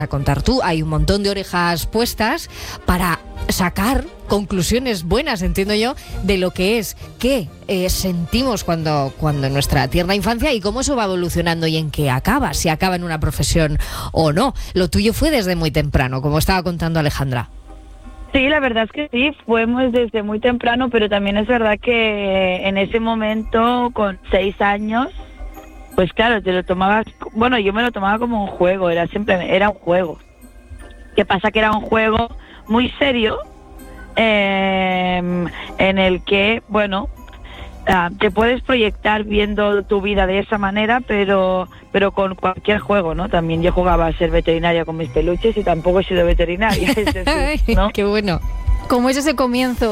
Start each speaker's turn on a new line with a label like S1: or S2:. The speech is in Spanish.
S1: a contar tú. Hay un montón de orejas puestas para sacar conclusiones buenas, entiendo yo, de lo que es, qué sentimos cuando en nuestra tierna infancia y cómo eso va evolucionando y en qué acaba, si acaba en una profesión o no. Lo tuyo fue desde muy temprano, como estaba contando Alejandra.
S2: Sí, la verdad es que sí, fuimos desde muy temprano, pero también es verdad que en ese momento, con 6 años, pues claro, te lo tomabas, bueno, yo me lo tomaba como un juego, era un juego. ¿Qué pasa? Que era un juego muy serio, en el que, bueno, te puedes proyectar viendo tu vida de esa manera, pero con cualquier juego, ¿no? También yo jugaba a ser veterinaria con mis peluches y tampoco he sido veterinaria, es decir, ¿no?
S1: Qué bueno.
S3: ¿Cómo es ese comienzo?